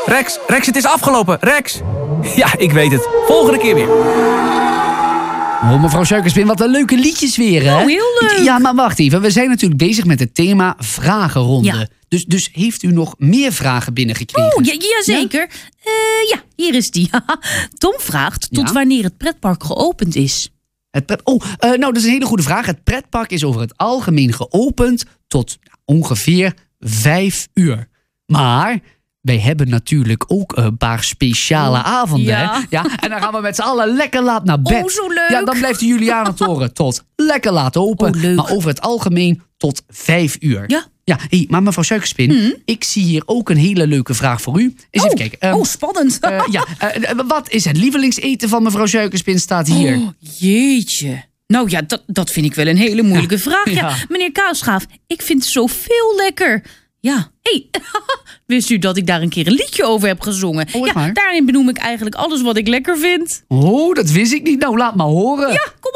Rex, het is afgelopen. Rex. Ja, ik weet het. Volgende keer weer. Oh, mevrouw Suikerspin, wat een leuke liedjes weer, hè? Oh, heel leuk. Ja, maar wacht even. We zijn natuurlijk bezig met het thema vragenronde. Ja. Dus heeft u nog meer vragen binnengekregen? Oh, jazeker. Ja, hier is die. Tom vraagt tot wanneer het pretpark geopend is. Nou, dat is een hele goede vraag. Het pretpark is over het algemeen geopend tot ongeveer 5 uur. Maar wij hebben natuurlijk ook een paar speciale avonden. ja. Hè? Ja, en dan gaan we met z'n allen lekker laat naar bed. Oh, zo leuk. Ja, dan blijft de Julianentoren tot lekker laat open. Oh, leuk. Maar over het algemeen tot 5 uur. Ja. Ja, maar mevrouw Suikerspin, ik zie hier ook een hele leuke vraag voor u. Eens even kijken. Spannend. Wat is het lievelingseten van mevrouw Suikerspin staat hier? Oh, jeetje. Nou ja, dat vind ik wel een hele moeilijke vraag. Ja. Ja. Meneer Kaasgaaf, ik vind zoveel lekker. Ja, wist u dat ik daar een keer een liedje over heb gezongen? Oh, echt waar? Daarin benoem ik eigenlijk alles wat ik lekker vind. Oh, dat wist ik niet. Nou, laat maar horen. Ja, kom